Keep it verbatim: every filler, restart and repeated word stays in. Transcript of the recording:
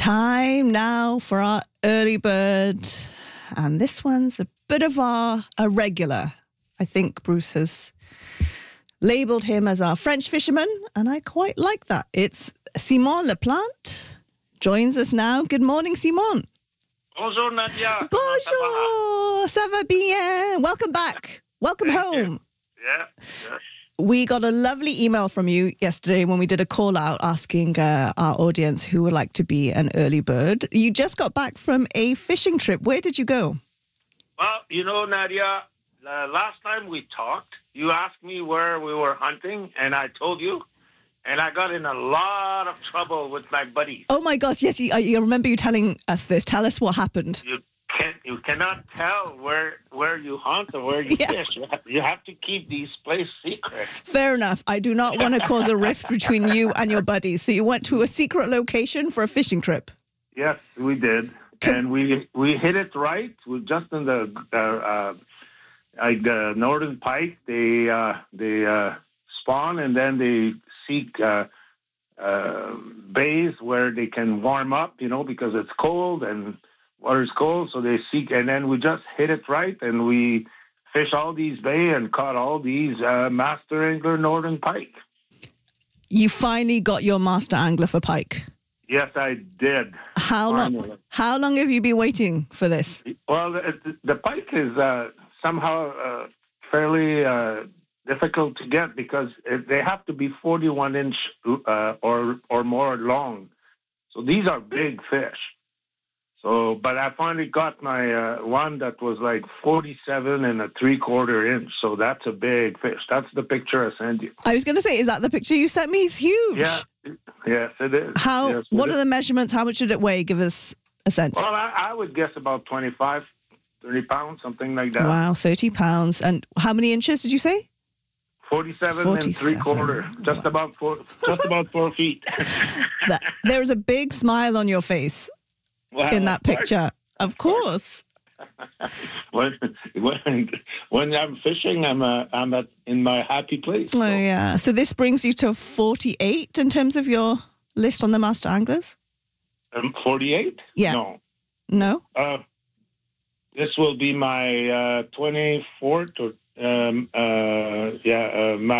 Time now for our early bird. And this one's a bit of our, a regular. I think Bruce has labelled him as our French fisherman, and I quite like that. It's Simon Leplante joins us now. Good morning, Simon. Bonjour, Nadia. Bonjour. Ça va bien? Welcome back. Welcome Thank home. you. Yeah, yes. We got a lovely email from you yesterday when we did a call out asking uh, our audience who would like to be an early bird. You just got back from a fishing trip. Where did you go? Well, you know, Nadia, uh, last time we talked, you asked me where we were hunting, and I told you, and I got in a lot of trouble with my buddies. Oh my gosh, yes, you, I remember you telling us this. Tell us what happened. You can't, you cannot tell where where you hunt or where you Yeah. fish. You have, you have to keep these places secret. Fair enough. I do not want to cause a rift between you and your buddies. So you went to a secret location for a fishing trip. Yes, we did, Can- and we we hit it right. We just in the uh, uh, like the northern pike. They uh, they uh, spawn and then they seek uh, uh, bays where they can warm up. You know, because it's cold and water's cold, so they seek. And then we just hit it right, and we fish all these bay and caught all these uh, master angler northern pike. You finally got your master angler for pike. Yes, I did. How long? Finally. How long have you been waiting for this? Well, the, the pike is uh, somehow uh, fairly uh, difficult to get because it, they have to be forty-one inch uh, or or more long. So these are big fish. So, but I finally got my uh, one that was like forty-seven and a three quarter inch. So that's a big fish. That's the picture I sent you. I was going to say, is that the picture you sent me? It's huge. Yeah. Yes, it is. How? Yes, it what is. are the measurements? How much did it weigh? Give us a sense. Well, I, I would guess about twenty-five, thirty pounds, something like that. Wow, thirty pounds. And how many inches did you say? Forty-seven, and three forty-seven. quarter, just about four, just about four feet. That, there is a big smile on your face Well, in that of course. picture. Of course. When, when when I'm fishing, I'm uh, I'm at in my happy place. Oh, so. yeah. So this brings you to forty-eight in terms of your list on the master anglers? Um, Forty-eight? Yeah. No. No? Uh, this will be my uh, twenty-fourth or um, uh, yeah uh, my